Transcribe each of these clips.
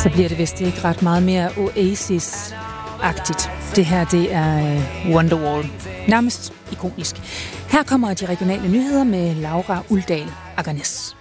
Så bliver det vist ikke ret meget mere Oasis-agtigt. Det her, det er Wonderwall. Nærmest ikonisk. Her kommer de regionale nyheder med Laura Uldal Agernes.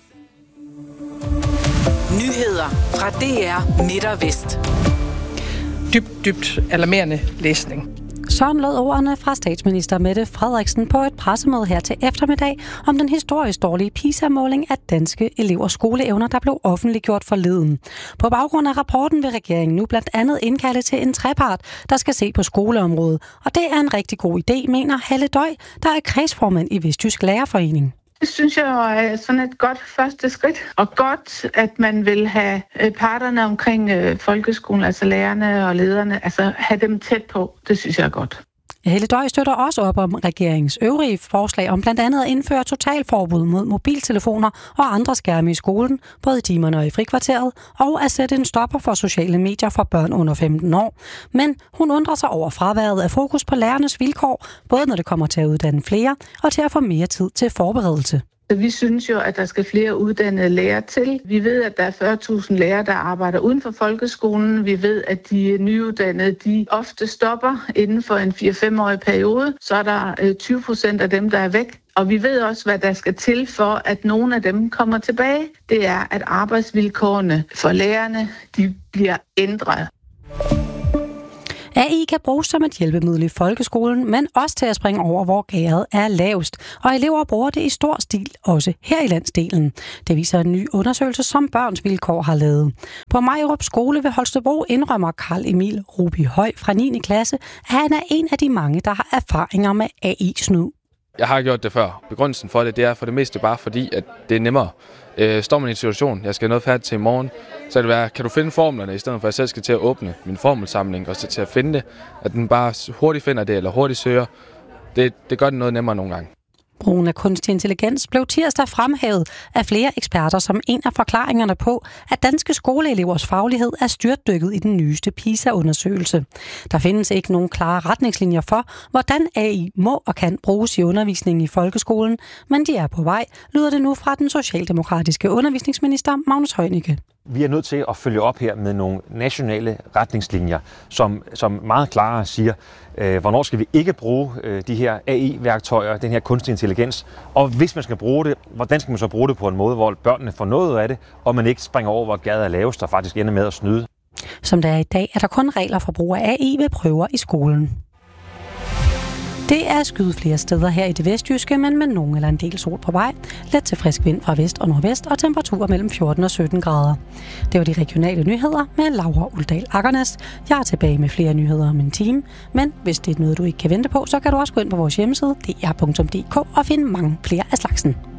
Nyheder fra DR Midt og Vest. Dybt alarmerende læsning. Sådan lød ordene fra statsminister Mette Frederiksen på et pressemøde her til eftermiddag om den historisk dårlige PISA-måling af danske elevers skoleevner, der blev offentliggjort forleden. På baggrund af rapporten vil regeringen nu blandt andet indkalde til en trepart, der skal se på skoleområdet. Og det er en rigtig god idé, mener Halle Døj, der er kredsformand i Vestjysk Lærerforening. Det synes jeg er sådan et godt første skridt, og godt, at man vil have parterne omkring folkeskolen, altså lærerne og lederne, altså have dem tæt på. Det synes jeg er godt. Helle Døj støtter også op om regeringens øvrige forslag om blandt andet at indføre totalforbud mod mobiltelefoner og andre skærme i skolen, både i timerne og i frikvarteret, og at sætte en stopper for sociale medier for børn under 15 år. Men hun undrer sig over fraværet af fokus på lærernes vilkår, både når det kommer til at uddanne flere og til at få mere tid til forberedelse. Vi synes jo, at der skal flere uddannede lærere til. Vi ved, at der er 40.000 lærere, der arbejder uden for folkeskolen. Vi ved, at de nyuddannede, de ofte stopper inden for en 4-5-årig periode. Så er der 20% af dem, der er væk. Og vi ved også, hvad der skal til for, at nogle af dem kommer tilbage. Det er, at arbejdsvilkårene for lærerne, de bliver ændret. AI kan bruges som et hjælpemiddel i folkeskolen, men også til at springe over, hvor gæret er lavest. Og elever bruger det i stor stil, også her i landsdelen. Det viser en ny undersøgelse, som Børns Vilkår har lavet. På Majrup Skole ved Holstebro indrømmer Karl Emil Ruby Høj fra 9. klasse, at han er en af de mange, der har erfaringer med AI-snyd. Jeg har gjort det før. Begrundelsen for det er for det meste bare fordi, at det er nemmere. Står man i en situation, jeg skal have noget færdigt til i morgen, så kan det være, kan du finde formlerne, i stedet for at jeg selv skal til at åbne min formelsamling, og så til at finde det, at den bare hurtigt finder det, eller hurtigt søger. Det gør det noget nemmere nogle gange. Brugen af kunstig intelligens blev tirsdag fremhævet af flere eksperter som en af forklaringerne på, at danske skoleelevers faglighed er styrtdykket i den nyeste PISA-undersøgelse. Der findes ikke nogen klare retningslinjer for, hvordan AI må og kan bruges i undervisningen i folkeskolen, men de er på vej, lyder det nu fra den socialdemokratiske undervisningsminister Magnus Heunicke. Vi er nødt til at følge op her med nogle nationale retningslinjer, som meget klarere siger, hvornår skal vi ikke bruge de her AI-værktøjer, den her kunstig intelligens, og hvis man skal bruge det, hvordan skal man så bruge det på en måde, hvor børnene får noget af det, og man ikke springer over, hvor gæret er lavest, og faktisk ender med at snyde. Som der er i dag, er der kun regler for brug af AI ved prøver i skolen. Det er skyet flere steder her i det vestjyske, men med nogen eller en del sol på vej. Let til frisk vind fra vest og nordvest og temperaturer mellem 14 og 17 grader. Det var de regionale nyheder med Laura Uldal Agernes. Jeg er tilbage med flere nyheder om en time, men hvis det er noget, du ikke kan vente på, så kan du også gå ind på vores hjemmeside dr.dk og finde mange flere af slagsen.